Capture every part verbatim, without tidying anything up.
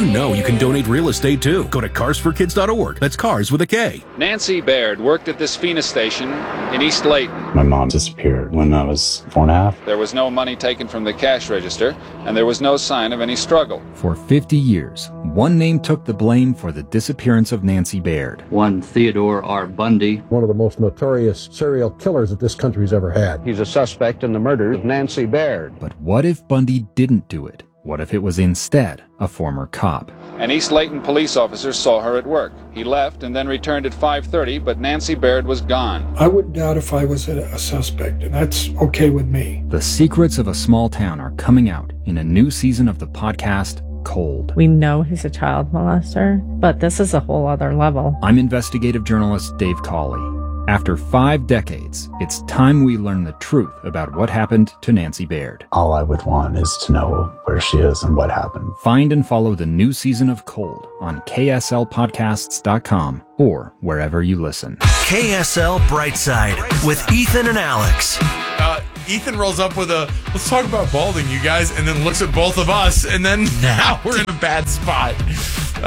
know you can donate real estate too. Go to cars for kids dot org. That's cars with a K. Nancy Baird worked at this Phoenix station in East Layton. My mom disappeared when I was four and a half. There was no money taken from the cash register, and there was no sign of any struggle. For fifty years, one name took the blame for the disappearance of Nancy Baird. One Theodore R. Bundy. One of the most notorious serial killers that this country's ever had. He's a suspect in the murder of Nancy Baird. But what if Bundy didn't do it? What if it was instead a former cop? An East Layton police officer saw her at work. He left and then returned at five thirty, but Nancy Baird was gone. I wouldn't doubt if I was a, a suspect, and that's okay with me. The secrets of a small town are coming out in a new season of the podcast, Cold. We know he's a child molester, but this is a whole other level. I'm investigative journalist Dave Cawley. After five decades, it's time we learn the truth about what happened to Nancy Baird. All I would want is to know where she is and what happened. Find and follow the new season of Cold on K S L podcasts dot com or wherever you listen. K S L Brightside with Ethan and Alex. Uh, Ethan rolls up with a, let's talk about balding, you guys, and then looks at both of us, and then now we're in a bad spot. Oh,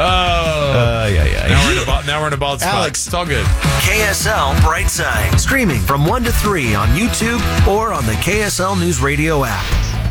uh, yeah, yeah. Now we're in a bald, now we're in a bald spot. Alex, it's all good. K S L Brightside, streaming from one to three on YouTube or on the K S L News Radio app.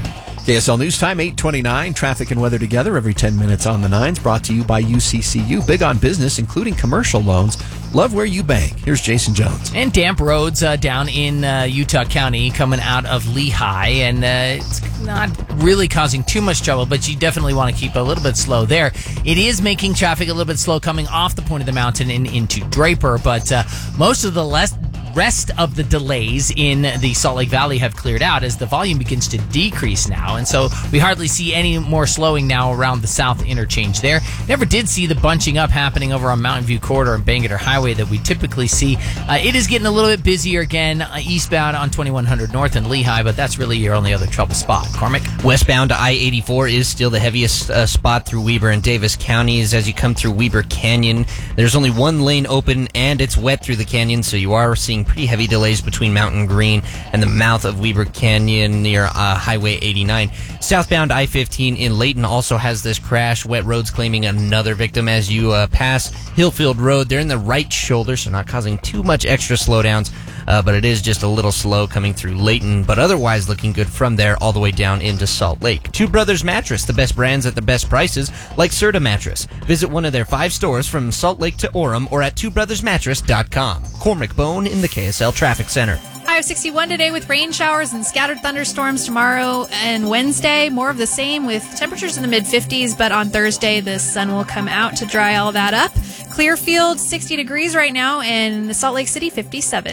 K S L News Time, eight twenty-nine. Traffic and weather together every ten minutes on the nines. Brought to you by U C C U. Big on business, including commercial loans. Love where you bank. Here's Jason Jones. And damp roads uh, down in uh, Utah County coming out of Lehigh. And uh, it's not really causing too much trouble, but you definitely want to keep a little bit slow there. It is making traffic a little bit slow coming off the point of the mountain and into Draper, but uh, most of the less... rest of the delays in the Salt Lake Valley have cleared out as the volume begins to decrease now, and so we hardly see any more slowing now around the south interchange there. Never did see the bunching up happening over on Mountain View Corridor and Bangerter Highway that we typically see. Uh, it is getting a little bit busier again uh, eastbound on twenty-one hundred North and Lehigh, but that's really your only other trouble spot. Cormac? Westbound I eighty-four is still the heaviest uh, spot through Weber and Davis counties. As you come through Weber Canyon, there's only one lane open and it's wet through the canyon, so you are seeing pretty heavy delays between Mountain Green and the mouth of Weber Canyon near uh, Highway eighty-nine. Southbound I fifteen in Layton also has this crash. Wet roads claiming another victim as you uh, pass Hillfield Road. They're in the right shoulder, so not causing too much extra slowdowns, uh, but it is just a little slow coming through Layton, but otherwise looking good from there all the way down into Salt Lake. Two Brothers Mattress, the best brands at the best prices, like Serta Mattress. Visit one of their five stores from Salt Lake to Orem or at two brothers mattress dot com. Cormac Bone in the K S L Traffic Center. High of sixty-one today with rain showers and scattered thunderstorms tomorrow and Wednesday. More of the same with temperatures in the mid fifties, but on Thursday the sun will come out to dry all that up. Clearfield, sixty degrees right now, and Salt Lake City, fifty-seven.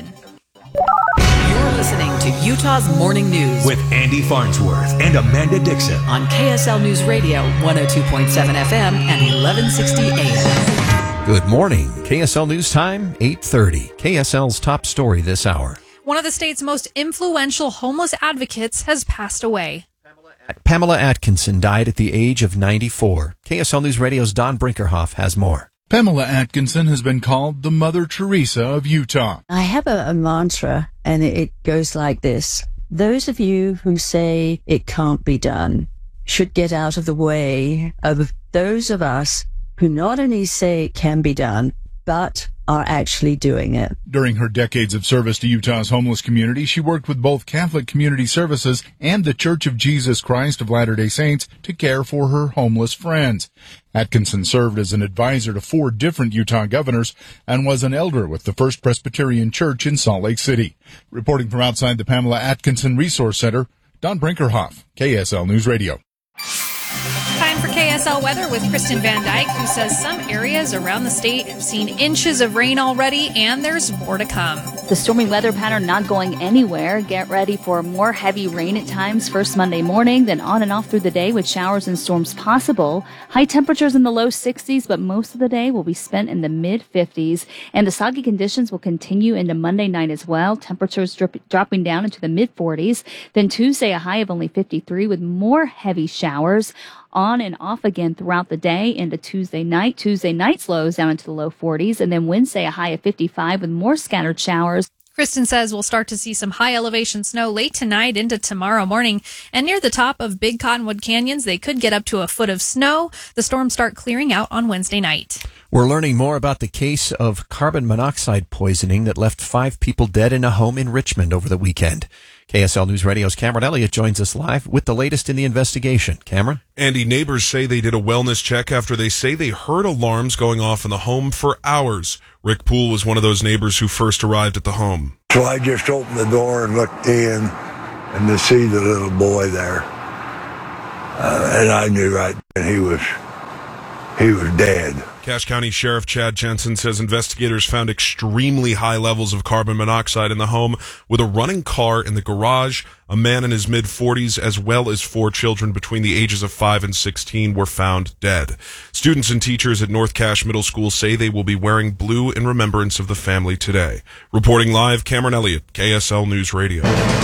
You're listening to Utah's Morning News with Andy Farnsworth and Amanda Dixon on K S L News Radio, one oh two point seven F M and eleven sixty A M. Good morning. K S L News Time, eight thirty. K S L's top story this hour. One of the state's most influential homeless advocates has passed away. Pamela Atkinson died at the age of ninety-four. K S L News Radio's Don Brinkerhoff has more. Pamela Atkinson has been called the Mother Teresa of Utah. I have a, a mantra, and it goes like this. Those of you who say it can't be done should get out of the way of those of us who not only say it can be done, but are actually doing it. During her decades of service to Utah's homeless community, she worked with both Catholic Community Services and the Church of Jesus Christ of Latter-day Saints to care for her homeless friends. Atkinson served as an advisor to four different Utah governors and was an elder with the First Presbyterian Church in Salt Lake City. Reporting from outside the Pamela Atkinson Resource Center, Don Brinkerhoff, K S L News Radio. Time for K S L weather with Kristen Van Dyke, who says some areas around the state have seen inches of rain already, and there's more to come. The stormy weather pattern not going anywhere. Get ready for more heavy rain at times first Monday morning, then on and off through the day with showers and storms possible. High temperatures in the low sixties, but most of the day will be spent in the mid fifties. And the soggy conditions will continue into Monday night as well. Temperatures drip, dropping down into the mid forties. Then Tuesday, a high of only fifty-three with more heavy showers on and off again throughout the day into Tuesday night. Tuesday night slows down into the low forties, and then Wednesday a high of fifty-five with more scattered showers. Kristen says we'll start to see some high elevation snow late tonight into tomorrow morning. And near the top of Big Cottonwood Canyons, they could get up to a foot of snow. The storms start clearing out on Wednesday night. We're learning more about the case of carbon monoxide poisoning that left five people dead in a home in Richmond over the weekend. K S L News Radio's Cameron Elliott joins us live with the latest in the investigation. Cameron? Andy, neighbors say they did a wellness check after they say they heard alarms going off in the home for hours. Rick Poole was one of those neighbors who first arrived at the home. So I just opened the door and looked in and to see the little boy there. Uh, and I knew right then he was, he was dead. Cache County Sheriff Chad Jensen says investigators found extremely high levels of carbon monoxide in the home with a running car in the garage. A man in his mid-forties, as well as four children between the ages of five and sixteen, were found dead. Students and teachers at North Cache Middle School say they will be wearing blue in remembrance of the family today. Reporting live, Cameron Elliott, K S L News Radio.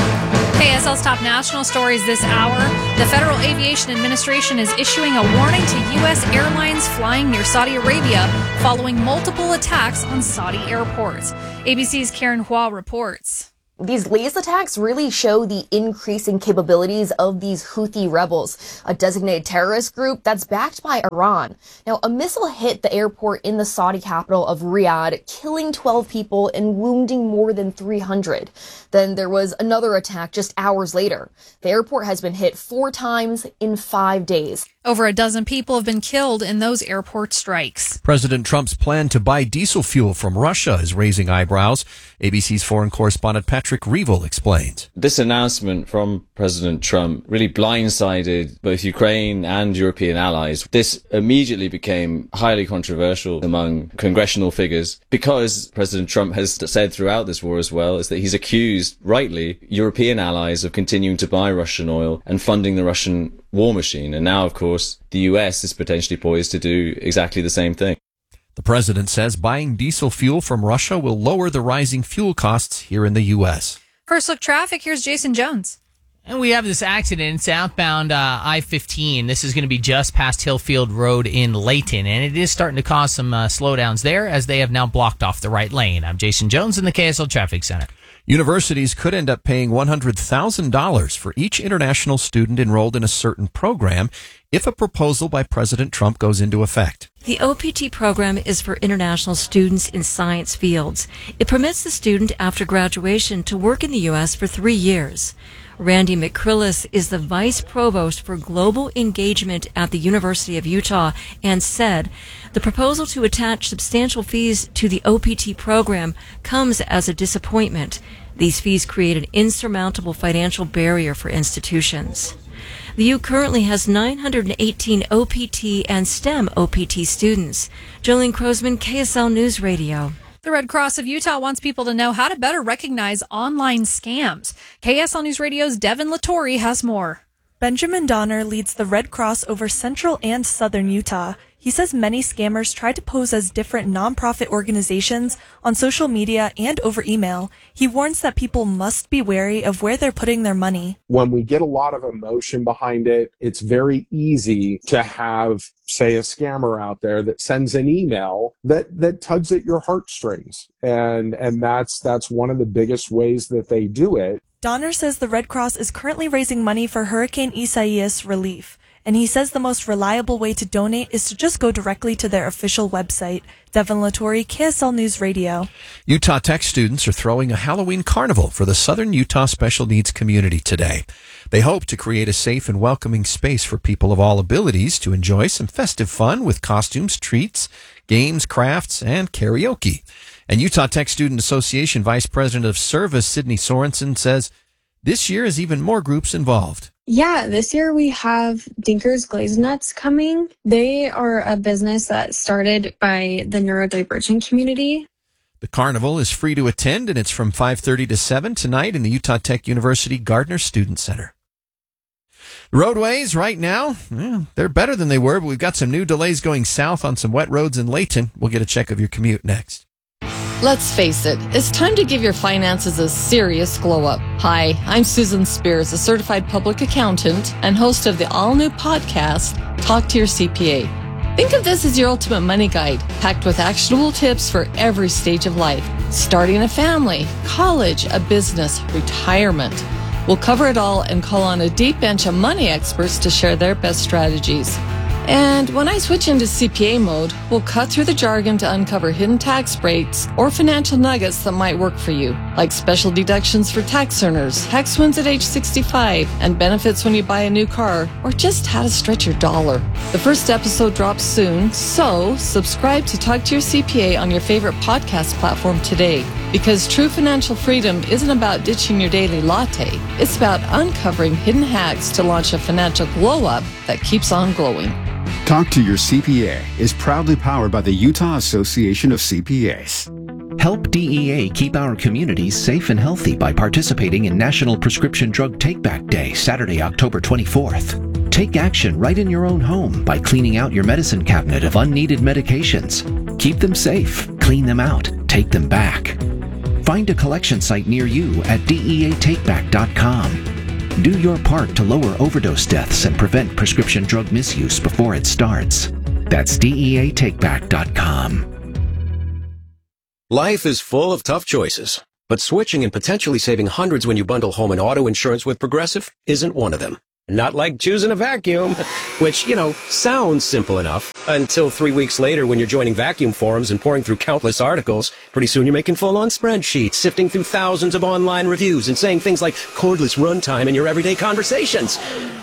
K S L's top national stories this hour. The Federal Aviation Administration is issuing a warning to U S airlines flying near Saudi Arabia following multiple attacks on Saudi airports. A B C's Karen Hua reports. These latest attacks really show the increasing capabilities of these Houthi rebels, a designated terrorist group that's backed by Iran. Now, a missile hit the airport in the Saudi capital of Riyadh, killing twelve people and wounding more than three hundred. Then there was another attack just hours later. The airport has been hit four times in five days. Over a dozen people have been killed in those airport strikes. President Trump's plan to buy diesel fuel from Russia is raising eyebrows. A B C's foreign correspondent Patrick Reevell explains. This announcement from President Trump really blindsided both Ukraine and European allies. This immediately became highly controversial among congressional figures because President Trump has said throughout this war as well is that he's accused, rightly, European allies of continuing to buy Russian oil and funding the Russian war machine. And now, of course, the U S is potentially poised to do exactly the same thing. The president says buying diesel fuel from Russia will lower the rising fuel costs here in the U S. First look traffic, here's Jason Jones. And we have this accident southbound uh, I fifteen. This is going to be just past Hillfield Road in Layton, and it is starting to cause some uh, slowdowns there as they have now blocked off the right lane. I'm Jason Jones in the K S L Traffic Center. Universities could end up paying one hundred thousand dollars for each international student enrolled in a certain program if a proposal by President Trump goes into effect. The O P T program is for international students in science fields. It permits the student after graduation to work in the U S for three years. Randy McCrillis is the Vice Provost for Global Engagement at the University of Utah and said, the proposal to attach substantial fees to the O P T program comes as a disappointment. These fees create an insurmountable financial barrier for institutions. The U currently has nine hundred eighteen O P T and STEM O P T students. Jolene Crosman, K S L News Radio. The Red Cross of Utah wants people to know how to better recognize online scams. K S L News Radio's Devin Lattori has more. Benjamin Donner leads the Red Cross over central and southern Utah. He says many scammers try to pose as different nonprofit organizations on social media and over email. He warns that people must be wary of where they're putting their money. When we get a lot of emotion behind it, it's very easy to have, say, a scammer out there that sends an email that, that tugs at your heartstrings. And, and that's, that's one of the biggest ways that they do it. Donner says the Red Cross is currently raising money for Hurricane Isaias relief. And he says the most reliable way to donate is to just go directly to their official website. Devin Lattori, K S L News Radio. Utah Tech students are throwing a Halloween carnival for the Southern Utah special needs community today. They hope to create a safe and welcoming space for people of all abilities to enjoy some festive fun with costumes, treats, games, crafts, and karaoke. And Utah Tech Student Association Vice President of Service, Sydney Sorensen, says this year is even more groups involved. Yeah, this year we have Dinker's Glazed Nuts coming. They are a business that started by the neurodivergent community. The carnival is free to attend, and it's from five thirty to seven tonight in the Utah Tech University Gardner Student Center. The roadways right now, well, they're better than they were, but we've got some new delays going south on some wet roads in Layton. We'll get a check of your commute next. Let's face it, it's time to give your finances a serious glow up. Hi, I'm Susan Spears, a certified public accountant and host of the all-new podcast, Talk to Your C P A. Think of this as your ultimate money guide, packed with actionable tips for every stage of life. Starting a family, college, a business, retirement. We'll cover it all and call on a deep bench of money experts to share their best strategies. And when I switch into C P A mode, we'll cut through the jargon to uncover hidden tax breaks or financial nuggets that might work for you, like special deductions for tax earners, tax wins at age sixty-five, and benefits when you buy a new car, or just how to stretch your dollar. The first episode drops soon, so subscribe to Talk to Your C P A on your favorite podcast platform today. Because true financial freedom isn't about ditching your daily latte. It's about uncovering hidden hacks to launch a financial glow-up that keeps on glowing. Talk to Your C P A is proudly powered by the Utah Association of C P As. Help D E A keep our communities safe and healthy by participating in National Prescription Drug Take-Back Day, Saturday, October twenty-fourth. Take action right in your own home by cleaning out your medicine cabinet of unneeded medications. Keep them safe, clean them out, take them back. Find a collection site near you at D E A take back dot com. Do your part to lower overdose deaths and prevent prescription drug misuse before it starts. That's D E A take back dot com. Life is full of tough choices, but switching and potentially saving hundreds when you bundle home and auto insurance with Progressive isn't one of them. Not like choosing a vacuum, which, you know, sounds simple enough until three weeks later when you're joining vacuum forums and pouring through countless articles. Pretty soon you're making full-on spreadsheets, sifting through thousands of online reviews and saying things like cordless runtime in your everyday conversations.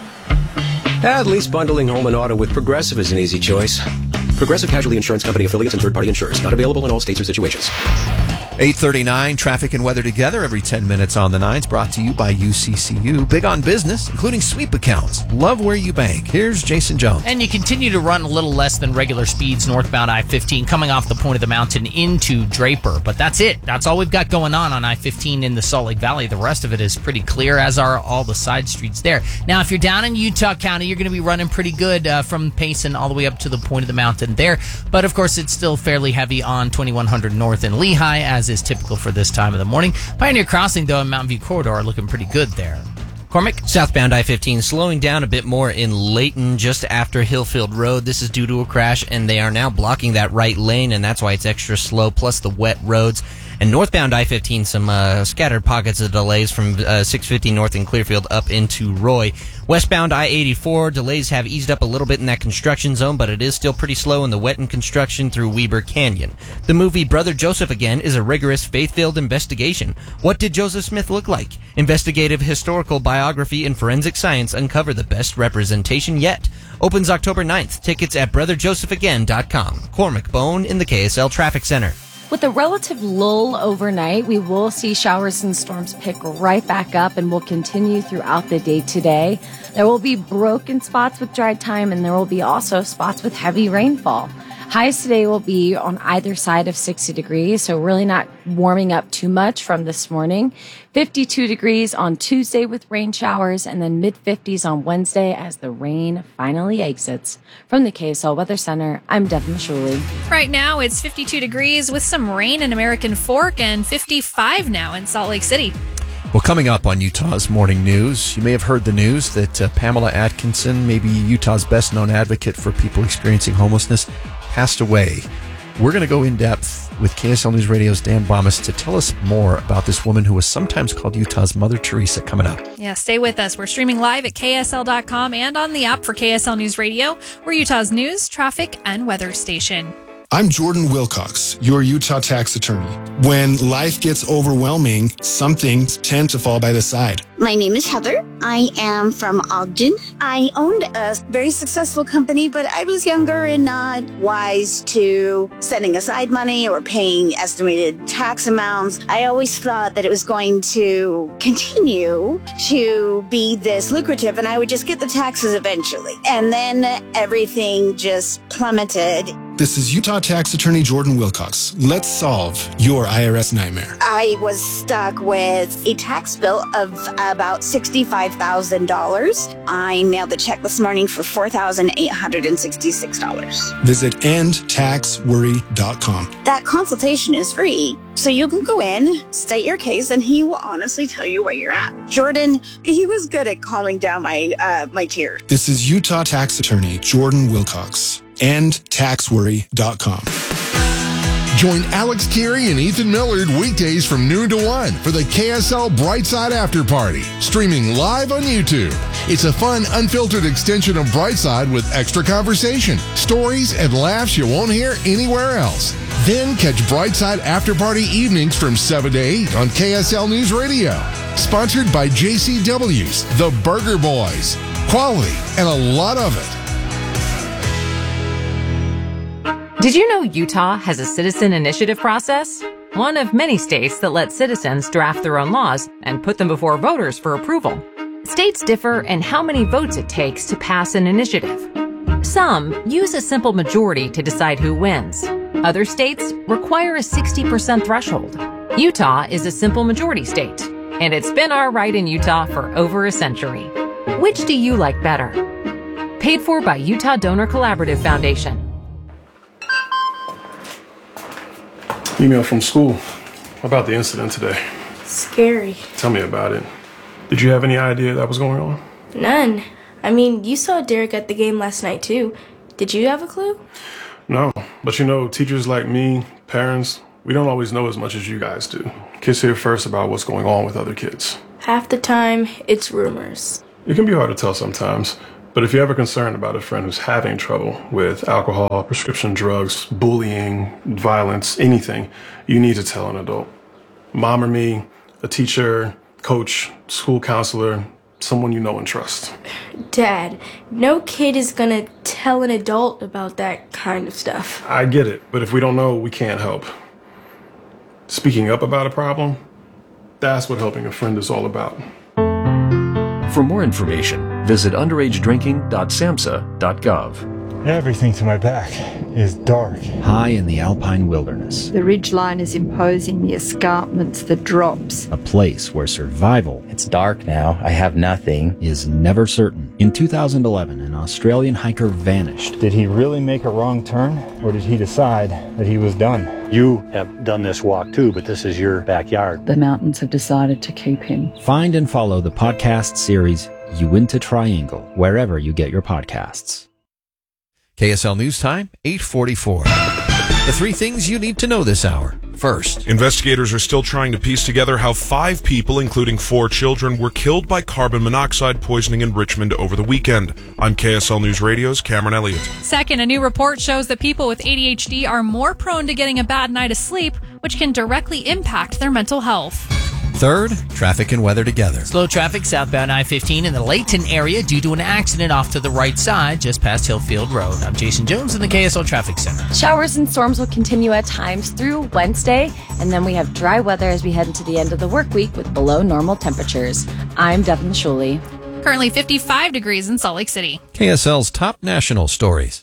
At least bundling home and auto with Progressive is an easy choice. Progressive Casualty Insurance Company affiliates and third-party insurers. Not available in all states or situations. eight thirty-nine, traffic and weather together every ten minutes on the nines, brought to you by U C C U. Big on business, including sweep accounts. Love where you bank. Here's Jason Jones. And you continue to run a little less than regular speeds northbound I fifteen coming off the point of the mountain into Draper. But that's it. That's all we've got going on on I fifteen in the Salt Lake Valley. The rest of it is pretty clear, as are all the side streets there. Now, if you're down in Utah County, you're going to be running pretty good uh, from Payson all the way up to the point of the mountain there. But, of course, it's still fairly heavy on twenty-one hundred north in Lehigh, as is typical for this time of the morning. Pioneer Crossing, though, and Mountain View Corridor are looking pretty good there. Cormac? Southbound I fifteen slowing down a bit more in Layton just after Hillfield Road. This is due to a crash, and they are now blocking that right lane, and that's why it's extra slow, plus the wet roads. And northbound I fifteen, some uh, scattered pockets of delays from uh, six fifty north in Clearfield up into Roy. Westbound I eighty-four, delays have eased up a little bit in that construction zone, but it is still pretty slow in the wet and construction through Weber Canyon. The movie Brother Joseph Again is a rigorous, faith-filled investigation. What did Joseph Smith look like? Investigative historical biography and forensic science uncover the best representation yet. Opens October ninth. Tickets at brother joseph again dot com. Cormac Bone in the K S L Traffic Center. With a relative lull overnight, we will see showers and storms pick right back up and will continue throughout the day today. There will be broken spots with dry time, and there will be also spots with heavy rainfall. Highs today will be on either side of sixty degrees, so really not warming up too much from this morning. fifty-two degrees on Tuesday with rain showers, and then mid-fifties on Wednesday as the rain finally exits. From the K S L Weather Center, I'm Deb Mashuli. Right now, it's fifty-two degrees with some rain in American Fork and fifty-five now in Salt Lake City. Well, coming up on Utah's Morning News, you may have heard the news that uh, Pamela Atkinson, maybe Utah's best-known advocate for people experiencing homelessness, passed away. We're going to go in depth with K S L News Radio's Dan Bomas to tell us more about this woman who was sometimes called Utah's Mother Teresa coming up. Yeah, stay with us. We're streaming live at K S L dot com and on the app for K S L News Radio. We're Utah's news, traffic, and weather station. I'm Jordan Wilcox, your Utah tax attorney. When life gets overwhelming, some things tend to fall by the side. My name is Heather. I am from Ogden. I owned a very successful company, but I was younger and not wise to setting aside money or paying estimated tax amounts. I always thought that it was going to continue to be this lucrative and I would just get the taxes eventually. And then everything just plummeted. This is Utah tax attorney Jordan Wilcox. Let's solve your I R S nightmare. I was stuck with a tax bill of about sixty-five thousand dollars. I mailed the check this morning for four thousand eight hundred sixty-six dollars. Visit end tax worry dot com. That consultation is free, so you can go in, state your case, and he will honestly tell you where you're at. Jordan, he was good at calming down my uh, my tears. This is Utah tax attorney Jordan Wilcox. end tax worry dot com. Join Alex Carey and Ethan Millard weekdays from noon to one for the K S L Brightside After Party, streaming live on YouTube. It's a fun, unfiltered extension of Brightside with extra conversation, stories, and laughs you won't hear anywhere else. Then catch Brightside After Party evenings from seven to eight on K S L News Radio. Sponsored by J C W's, The Burger Boys. Quality and a lot of it. Did you know Utah has a citizen initiative process? One of many states that let citizens draft their own laws and put them before voters for approval. States differ in how many votes it takes to pass an initiative. Some use a simple majority to decide who wins. Other states require a sixty percent threshold. Utah is a simple majority state, and it's been our right in Utah for over a century. Which do you like better? Paid for by Utah Donor Collaborative Foundation. Email from school about the incident today. Scary. Tell me about it. Did you have any idea that was going on? None. I mean, you saw Derek at the game last night too. Did you have a clue? No, but you know, teachers like me, parents, we don't always know as much as you guys do. Kids hear first about what's going on with other kids. Half the time, it's rumors. It can be hard to tell sometimes, but if you're ever concerned about a friend who's having trouble with alcohol, prescription drugs, bullying, violence, anything, you need to tell an adult. Mom or me, a teacher, coach, school counselor, someone you know and trust. Dad, no kid is gonna tell an adult about that kind of stuff. I get it, but if we don't know, we can't help. Speaking up about a problem, that's what helping a friend is all about. For more information, visit underage drinking dot samhsa dot gov. Everything to my back is dark. High in the alpine wilderness. The ridgeline is imposing, the escarpments, the drops. A place where survival, it's dark now, I have nothing, is never certain. In two thousand eleven, an Australian hiker vanished. Did he really make a wrong turn, or did he decide that he was done? You have done this walk too, but this is your backyard. The mountains have decided to keep him. Find and follow the podcast series Uinta Triangle, wherever you get your podcasts. K S L News Time, eight forty-four. The three things you need to know this hour. First, investigators are still trying to piece together how five people, including four children, were killed by carbon monoxide poisoning in Richmond over the weekend. I'm K S L News Radio's Cameron Elliott. Second, a new report shows that people with A D H D are more prone to getting a bad night of sleep, which can directly impact their mental health. Third, traffic and weather together. Slow traffic southbound I fifteen in the Layton area due to an accident off to the right side just past Hillfield Road. I'm Jason Jones in the K S L Traffic Center. Showers and storms will continue at times through Wednesday, and then we have dry weather as we head into the end of the work week with below normal temperatures. I'm Devin Shuley. Currently fifty-five degrees in Salt Lake City. K S L's top national stories.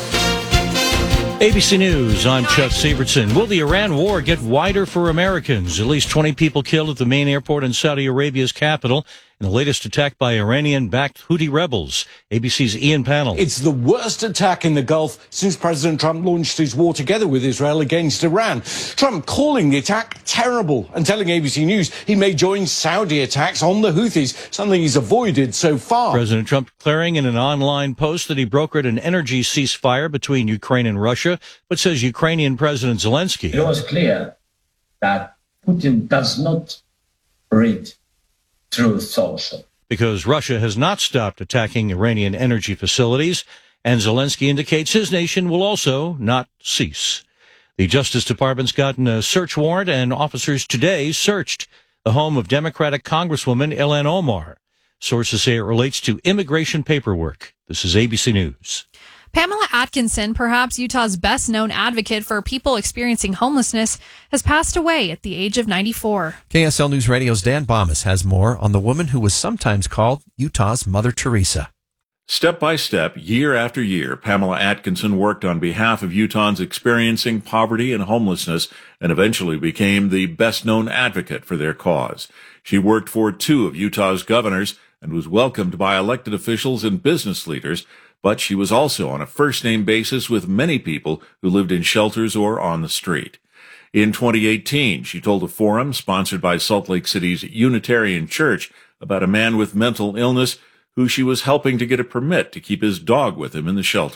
A B C News, I'm Chuck Sievertson. Will the Iran war get wider for Americans? At least twenty people killed at the main airport in Saudi Arabia's capital in the latest attack by Iranian-backed Houthi rebels. A B C's Ian Pannell. It's the worst attack in the Gulf since President Trump launched his war together with Israel against Iran. Trump calling the attack terrible and telling A B C News he may join Saudi attacks on the Houthis, something he's avoided so far. President Trump declaring in an online post that he brokered an energy ceasefire between Ukraine and Russia, but says Ukrainian President Zelensky. It was clear that Putin does not read through social. Because Russia has not stopped attacking Iranian energy facilities, and Zelensky indicates his nation will also not cease. The Justice Department's gotten a search warrant, and officers today searched the home of Democratic Congresswoman Ilhan Omar. Sources say it relates to immigration paperwork. This is A B C News. Pamela Atkinson, perhaps Utah's best-known advocate for people experiencing homelessness, has passed away at the age of ninety-four. K S L News Radio's Dan Bomas has more on the woman who was sometimes called Utah's Mother Teresa. Step by step, year after year, Pamela Atkinson worked on behalf of Utahns experiencing poverty and homelessness and eventually became the best-known advocate for their cause. She worked for two of Utah's governors and was welcomed by elected officials and business leaders, but she was also on a first-name basis with many people who lived in shelters or on the street. In twenty eighteen, she told a forum sponsored by Salt Lake City's Unitarian Church about a man with mental illness who she was helping to get a permit to keep his dog with him in the shelter.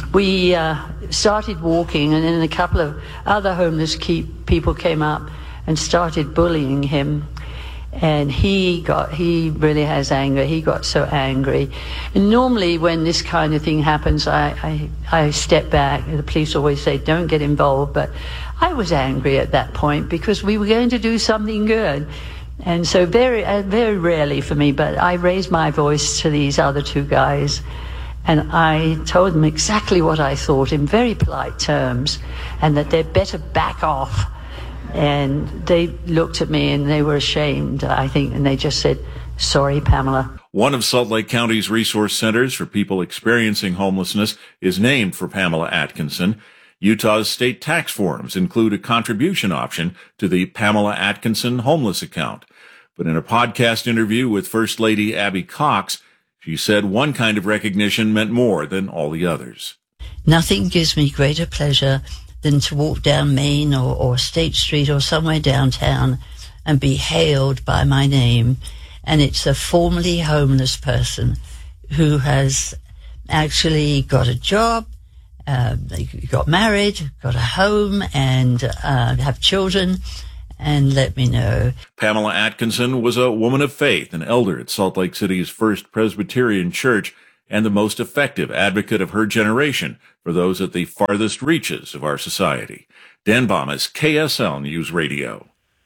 we uh, started walking, and then a couple of other homeless keep people came up and started bullying him. And he got, he really has anger. He got so angry. And normally when this kind of thing happens, I, I, I step back. The police always say, don't get involved. But I was angry at that point because we were going to do something good. And so very, uh, very rarely for me, but I raised my voice to these other two guys. And I told them exactly what I thought in very polite terms, and that they'd better back off. And they looked at me and they were ashamed, I think, and they just said, sorry, Pamela. One of Salt Lake County's resource centers for people experiencing homelessness is named for Pamela Atkinson. Utah's state tax forms include a contribution option to the Pamela Atkinson Homeless Account. But in a podcast interview with First Lady Abby Cox, she said one kind of recognition meant more than all the others. Nothing gives me greater pleasure than to walk down Main or, or State Street or somewhere downtown and be hailed by my name. And it's a formerly homeless person who has actually got a job, uh, they got married, got a home, and uh, have children, and let me know. Pamela Atkinson was a woman of faith, an elder at Salt Lake City's First Presbyterian Church, and the most effective advocate of her generation for those at the farthest reaches of our society. Dan Bamas, K S L News Radio.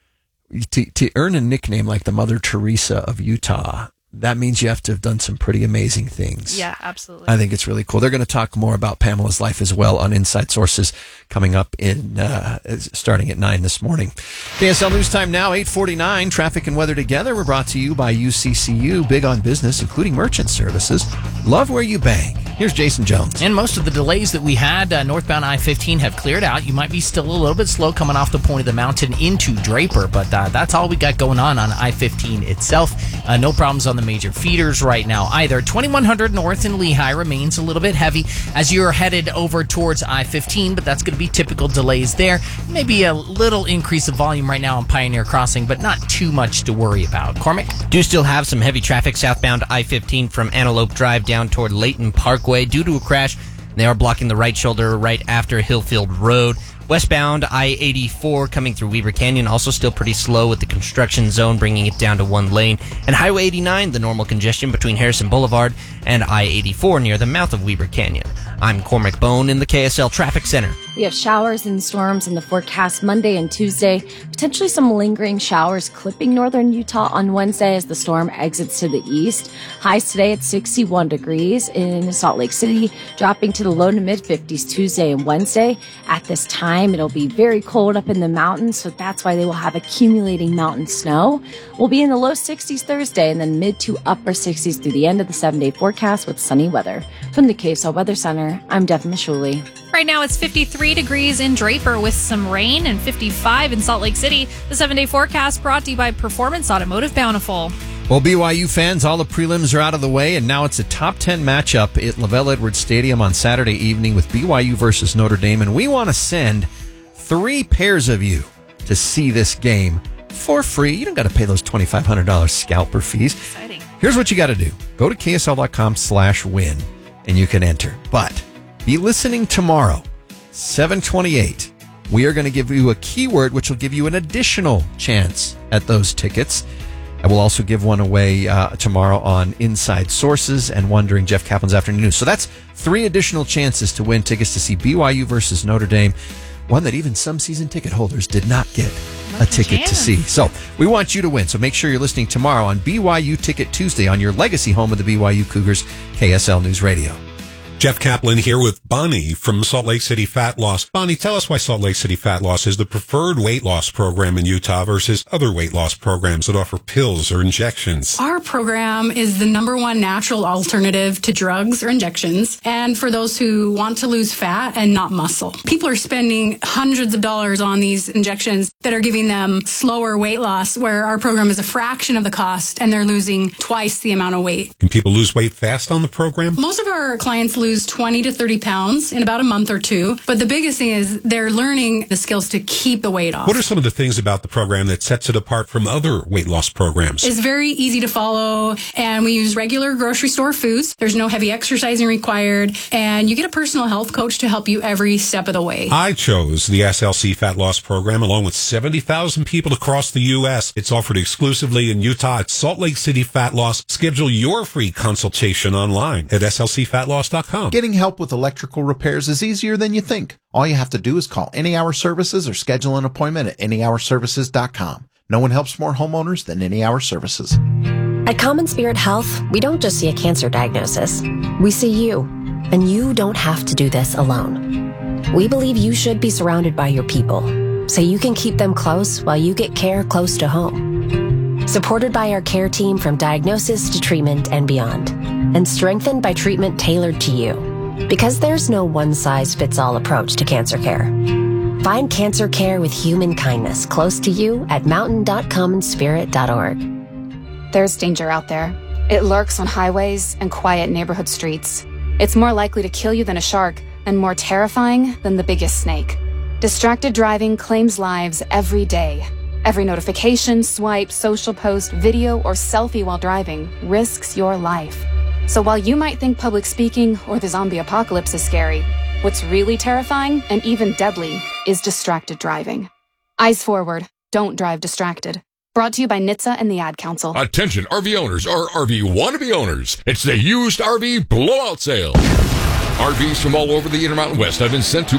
To, to earn a nickname like the Mother Teresa of Utah, that means you have to have done some pretty amazing things. Yeah, absolutely. I think it's really cool. They're going to talk more about Pamela's life as well on Inside Sources coming up in uh, starting at nine this morning. K S L News Time now, eight forty-nine. Traffic and weather together. We're brought to you by U C C U, big on business, including merchant services. Love where you bank. Here's Jason Jones. And most of the delays that we had uh, northbound I fifteen have cleared out. You might be still a little bit slow coming off the point of the mountain into Draper, but uh, that's all we got going on on I fifteen itself. Uh, no problems on the major feeders right now either. twenty-one hundred north in Lehigh remains a little bit heavy as you're headed over towards I fifteen, but that's going to be typical delays there. Maybe a little increase of volume right now on Pioneer Crossing, but not too much to worry about. Cormac? Do still have some heavy traffic southbound I fifteen from Antelope Drive down toward Layton Parkway due to a crash. They are blocking the right shoulder right after Hillfield Road. Westbound I eighty-four coming through Weber Canyon, also still pretty slow with the construction zone bringing it down to one lane. And Highway eighty-nine, the normal congestion between Harrison Boulevard and I eighty-four near the mouth of Weber Canyon. I'm Cormac Bone in the K S L Traffic Center. We have showers and storms in the forecast Monday and Tuesday. Potentially some lingering showers clipping northern Utah on Wednesday as the storm exits to the east. Highs today at sixty-one degrees in Salt Lake City, dropping to the low to mid fifties Tuesday and Wednesday. At this time, it'll be very cold up in the mountains, so that's why they will have accumulating mountain snow. We'll be in the low sixties Thursday and then mid to upper sixties through the end of the seven-day forecast with sunny weather. From the K S L Weather Center, I'm Deb Mishuli. Right now it's fifty-three degrees in Draper with some rain and fifty-five in Salt Lake City. The seven-day forecast brought to you by Performance Automotive Bountiful. Well, B Y U fans, all the prelims are out of the way, and now it's a top ten matchup at LaVell Edwards Stadium on Saturday evening with B Y U versus Notre Dame, and we want to send three pairs of you to see this game for free. You don't got to pay those twenty-five hundred dollars scalper fees. Exciting. Here's what you got to do. Go to K S L dot com slash win, and you can enter. But be listening tomorrow, seven twenty-eight. We are going to give you a keyword, which will give you an additional chance at those tickets. I will also give one away uh, tomorrow on Inside Sources and one during Jeff Kaplan's Afternoon News. So that's three additional chances to win tickets to see B Y U versus Notre Dame, one that even some season ticket holders did not get a ticket chance. to see. So we want you to win. So make sure you're listening tomorrow on B Y U Ticket Tuesday on your legacy home of the B Y U Cougars, K S L News Radio. Jeff Kaplan here with Bonnie from Salt Lake City Fat Loss. Bonnie, tell us why Salt Lake City Fat Loss is the preferred weight loss program in Utah versus other weight loss programs that offer pills or injections. Our program is the number one natural alternative to drugs or injections, and for those who want to lose fat and not muscle. People are spending hundreds of dollars on these injections that are giving them slower weight loss, where our program is a fraction of the cost and they're losing twice the amount of weight. Can people lose weight fast on the program? Most of our clients lose lose twenty to thirty pounds in about a month or two. But the biggest thing is they're learning the skills to keep the weight off. What are some of the things about the program that sets it apart from other weight loss programs? It's very easy to follow, and we use regular grocery store foods. There's no heavy exercising required, and you get a personal health coach to help you every step of the way. I chose the S L C Fat Loss Program along with seventy thousand people across the U S. It's offered exclusively in Utah at Salt Lake City Fat Loss. Schedule your free consultation online at S L C fat loss dot com. Getting help with electrical repairs is easier than you think. All you have to do is call Any Hour Services or schedule an appointment at any hour services dot com. No one helps more homeowners than Any Hour Services. At Common Spirit Health, we don't just see a cancer diagnosis. We see you, and you don't have to do this alone. We believe you should be surrounded by your people, so you can keep them close while you get care close to home. Supported by our care team from diagnosis to treatment and beyond, and strengthened by treatment tailored to you. Because there's no one-size-fits-all approach to cancer care. Find cancer care with human kindness close to you at mountain dot common spirit dot org. There's danger out there. It lurks on highways and quiet neighborhood streets. It's more likely to kill you than a shark, and more terrifying than the biggest snake. Distracted driving claims lives every day. Every notification, swipe, social post, video, or selfie while driving risks your life. So while you might think public speaking or the zombie apocalypse is scary, what's really terrifying and even deadly is distracted driving. Eyes forward. Don't drive distracted. Brought to you by N H T S A and the Ad Council. Attention R V owners or R V wannabe owners. It's the used R V blowout sale. R Vs from all over the Intermountain West have been sent to